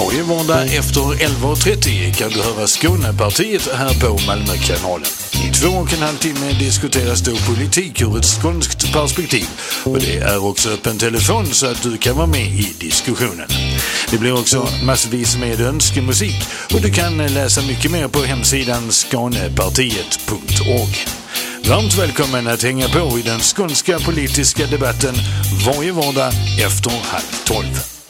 Varje vardag efter 11.30 kan du höra Skånepartiet här på Malmökanalen. I 2,5 timmar diskuteras då politik ur ett skånskt perspektiv. Och det är också öppen telefon så att du kan vara med i diskussionen. Det blir också massvis med önskemusik och du kan läsa mycket mer på hemsidan skanepartiet.org. Varmt välkommen att hänga på i den skånska politiska debatten varje vardag efter 11:30.